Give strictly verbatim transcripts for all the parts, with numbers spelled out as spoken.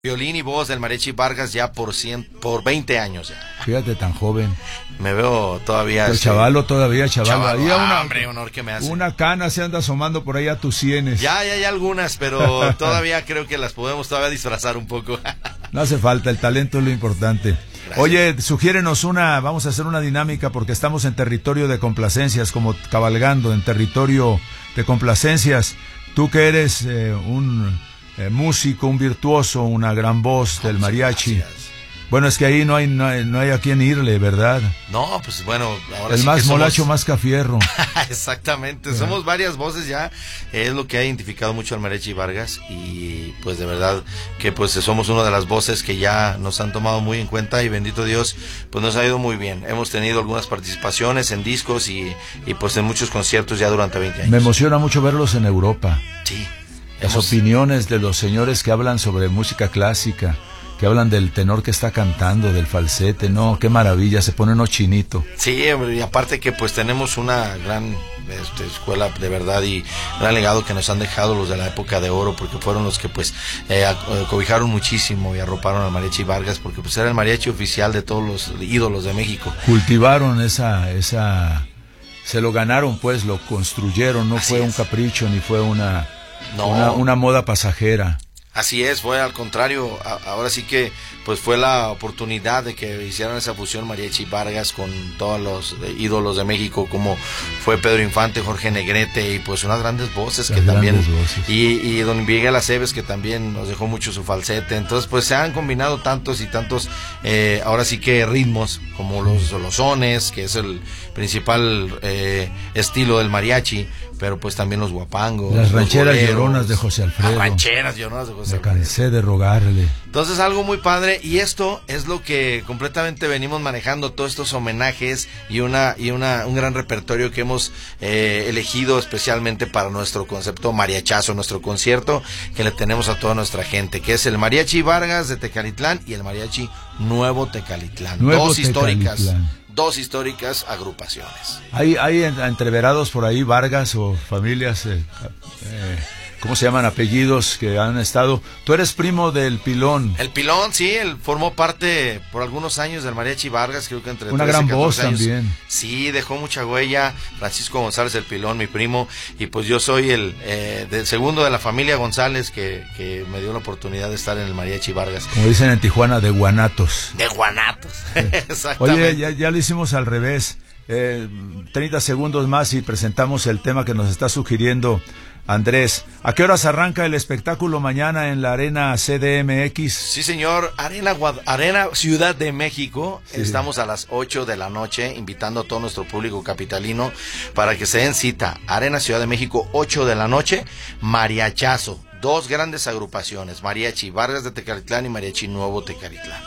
Violín y voz del Mariachi Vargas ya por cien, por veinte años ya. Fíjate, tan joven. Me veo todavía. El este, chavalo todavía, chavalo. chavalo. Ahí Ah, una, hombre, honor que me hace. Una cana se anda asomando por ahí a tus sienes. Ya, ya hay algunas, pero todavía creo que las podemos todavía disfrazar un poco. No hace falta, el talento es lo importante. Gracias. Oye, sugiérenos una, vamos a hacer una dinámica porque estamos en territorio de complacencias, como cabalgando en territorio de complacencias. Tú que eres eh, un eh, músico, un virtuoso, una gran voz del mariachi. Gracias. Bueno, es que ahí no hay, no hay, no hay a quién irle, ¿verdad? No, pues bueno, ahora el sí más que molacho, somos... más cafierro. Exactamente, yeah. Somos varias voces ya, es lo que ha identificado mucho al Mariachi Vargas y pues de verdad que pues somos una de las voces que ya nos han tomado muy en cuenta y bendito Dios, pues nos ha ido muy bien. Hemos tenido algunas participaciones en discos y, y pues en muchos conciertos ya durante veinte años. Me emociona mucho verlos en Europa. Sí. Las hemos... opiniones de los señores que hablan sobre música clásica, que hablan del tenor que está cantando, del falsete, no, qué maravilla, se pone uno chinito. Sí, y aparte que pues tenemos una gran este, escuela de verdad y gran legado que nos han dejado los de la época de oro, porque fueron los que pues eh, cobijaron muchísimo y arroparon al Mariachi Vargas, porque pues era el mariachi oficial de todos los ídolos de México. Cultivaron esa, esa, se lo ganaron pues, lo construyeron, no Así fue es. un capricho ni fue una, no. una, una moda pasajera. Así es, fue al contrario, a, ahora sí que pues fue la oportunidad de que hicieran esa fusión Mariachi Vargas con todos los eh, ídolos de México como fue Pedro Infante, Jorge Negrete y pues unas grandes voces Las que también voces. Y, y don Miguel Aceves que también nos dejó mucho su falsete, entonces pues se han combinado tantos y tantos eh, ahora sí que ritmos como los, los sones, que es el principal eh, estilo del mariachi, pero pues también los guapangos, las rancheras boleros, lloronas de José Alfredo. Las rancheras lloronas de José Me Alfredo. cansé de rogarle. Entonces algo muy padre y esto es lo que completamente venimos manejando, todos estos homenajes y una y una un gran repertorio que hemos eh, elegido especialmente para nuestro concepto mariachazo, nuestro concierto que le tenemos a toda nuestra gente, que es el Mariachi Vargas de Tecalitlán y el Mariachi Nuevo Tecalitlán, Nuevo dos Tecalitlán. históricas. Dos históricas agrupaciones. ¿Hay, hay entreverados por ahí Vargas o familias, eh, eh, ¿cómo se llaman? Apellidos que han estado. Tú eres primo del Pilón. El Pilón, sí, él formó parte por algunos años del Mariachi Vargas, creo que entre una gran voz años. También. Sí, dejó mucha huella. Francisco González el Pilón, mi primo, y pues yo soy el eh, del segundo de la familia González que, que me dio la oportunidad de estar en el Mariachi Vargas. Como dicen en Tijuana, de guanatos. De guanatos, exactamente. Oye, ya, ya lo hicimos al revés. Eh, treinta segundos más y presentamos el tema que nos está sugiriendo Andrés. ¿A qué horas arranca el espectáculo mañana en la Arena C D M X? Sí, señor. Arena, Guad- Arena Ciudad de México. Sí. Estamos a las ocho de la noche, invitando a todo nuestro público capitalino para que se den cita. Arena Ciudad de México, ocho de la noche. Mariachazo. Dos grandes agrupaciones. Mariachi Vargas de Tecalitlán y Mariachi Nuevo Tecalitlán.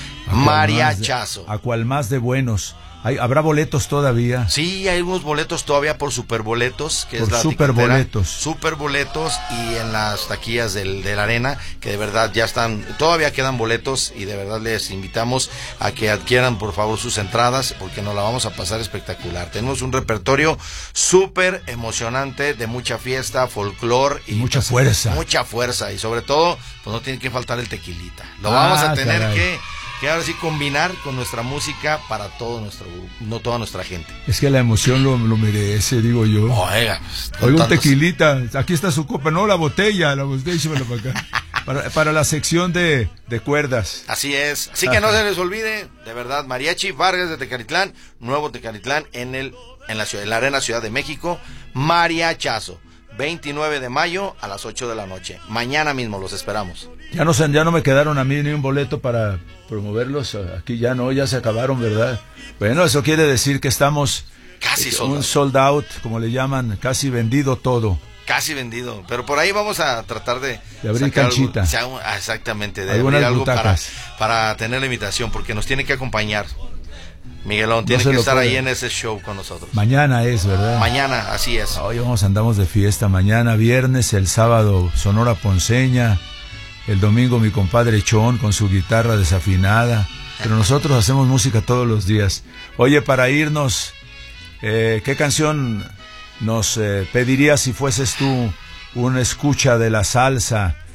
Mariachazo. A cual más de buenos. ¿Hay, ¿Habrá boletos todavía? Sí, hay unos boletos todavía por superboletos, que por es la superboletos. Superboletos y en las taquillas del, de la arena, que de verdad ya están, todavía quedan boletos y de verdad les invitamos a que adquieran por favor sus entradas porque nos la vamos a pasar espectacular. Tenemos un repertorio súper emocionante de mucha fiesta, folclor y mucha pues, fuerza. Mucha fuerza y sobre todo, pues no tiene que faltar el tequilita. Lo ah, vamos a tener caray. que... que ahora sí combinar con nuestra música para todo nuestro no toda nuestra gente. Es que la emoción lo, lo merece, digo yo. Oiga, pues, Oiga, un tequilita, aquí está su copa, no la botella, la botella, para acá. Para, para la sección de, de cuerdas. Así es, así que no se les olvide, de verdad, Mariachi Vargas de Tecalitlán, Nuevo Tecalitlán en el en la ciudad, en la Arena Ciudad de México, Mariachazo. veintinueve de mayo a las ocho de la noche. Mañana mismo los esperamos. Ya no, ya no me quedaron a mí ni un boleto para promoverlos. Aquí ya no, ya se acabaron, ¿verdad? Bueno, eso quiere decir que estamos... Casi eh, sold un out. sold out, como le llaman, casi vendido todo. Casi vendido. Pero por ahí vamos a tratar de... De abrir canchita. Algo, exactamente, de Algunas abrir algo para, butacas. para tener la invitación, porque nos tiene que acompañar. Miguelón, tiene no que estar puede. ahí en ese show con nosotros. Mañana es, ¿verdad? Mañana, así es. Hoy vamos, andamos de fiesta. Mañana viernes, el sábado Sonora Ponceña, el domingo mi compadre Chon con su guitarra desafinada. Pero nosotros hacemos música todos los días. Oye, para irnos, eh, ¿qué canción nos eh, pedirías si fueses tú una escucha de la salsa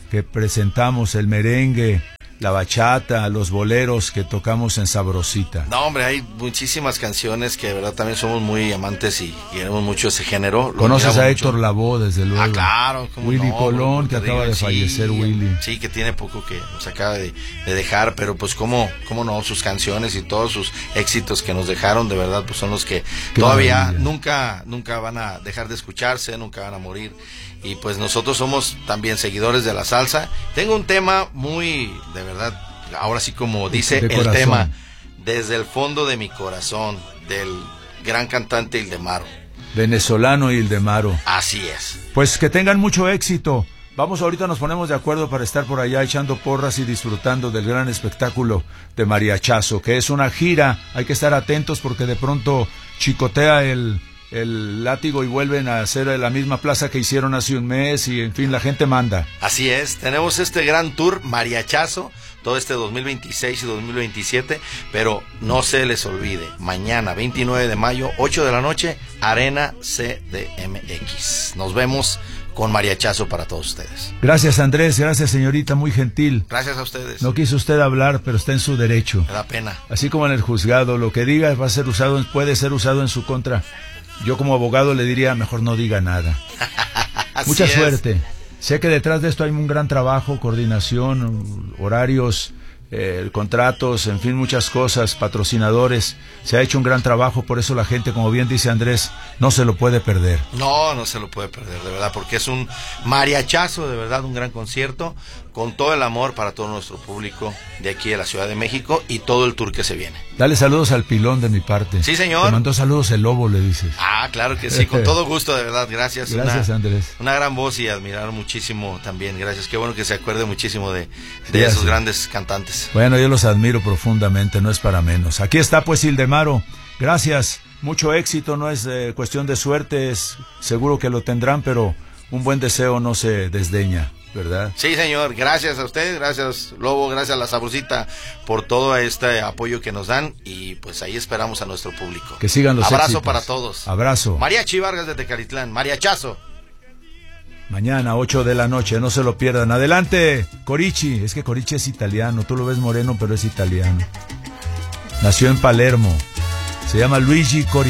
que presentamos, el merengue, la bachata, los boleros que tocamos en Sabrosita. No, hombre, hay muchísimas canciones que de verdad también somos muy amantes y queremos mucho ese género. Lo ¿Conoces a mucho. Héctor Lavoe, desde luego? Ah, claro. Willy no, Colón, que acaba de sí, fallecer, Willy. Sí, que tiene poco que nos acaba de, de dejar, pero pues cómo, cómo no, sus canciones y todos sus éxitos que nos dejaron, de verdad, pues son los que Qué todavía maravilla. nunca, nunca van a dejar de escucharse, nunca van a morir. Y pues nosotros somos también seguidores de la salsa. Tengo un tema muy, de verdad, ahora sí como dice De el corazón. tema, desde el fondo de mi corazón, del gran cantante Ildemaro. Venezolano Ildemaro. Así es. Pues que tengan mucho éxito. Vamos, ahorita nos ponemos de acuerdo para estar por allá echando porras y disfrutando del gran espectáculo de Mariachazo, que es una gira. Hay que estar atentos porque de pronto chicotea el, el látigo y vuelven a hacer la misma plaza que hicieron hace un mes y en fin, la gente manda. Así es, tenemos este gran tour Mariachazo, todo este dos mil veintiséis y dos mil veintisiete, pero no se les olvide, mañana veintinueve de mayo, ocho de la noche, Arena C D M X. Nos vemos con Mariachazo para todos ustedes. Gracias, Andrés, gracias, señorita, muy gentil. Gracias a ustedes. No quiso usted hablar, pero está en su derecho. Me da pena. Así como en el juzgado, lo que diga va a ser usado, puede ser usado en su contra. Yo como abogado le diría, mejor no diga nada. Mucha es. suerte. Sé que detrás de esto hay un gran trabajo, coordinación, horarios, eh, contratos, en fin, muchas cosas, patrocinadores. Se ha hecho un gran trabajo, por eso la gente, como bien dice Andrés, no se lo puede perder. No, no se lo puede perder, de verdad, porque es un mariachazo, de verdad, un gran concierto, con todo el amor para todo nuestro público de aquí de la Ciudad de México y todo el tour que se viene. Dale saludos al Pilón de mi parte. Sí, señor. Te mandó saludos el Lobo, le dices. Ah, claro que sí, con todo gusto, de verdad, gracias. Gracias, una, Andrés. Una gran voz y admirar muchísimo también, gracias. Qué bueno que se acuerde muchísimo de, de Sí, esos así. grandes cantantes. Bueno, yo los admiro profundamente, no es para menos. Aquí está pues Ildemaro, gracias, mucho éxito, no es eh, cuestión de suerte, es seguro que lo tendrán, pero un buen deseo no se desdeña, ¿verdad? Sí, señor, gracias a usted, gracias Lobo, gracias a la Sabrosita por todo este apoyo que nos dan y pues ahí esperamos a nuestro público. Que sigan los Abrazo éxitos. para todos. Abrazo. Mariachi Vargas de Tecalitlán, Mariachazo. Mañana, ocho de la noche, no se lo pierdan. Adelante, Corichi. Es que Corichi es italiano. Tú lo ves moreno, pero es italiano. Nació en Palermo. Se llama Luigi Corichi.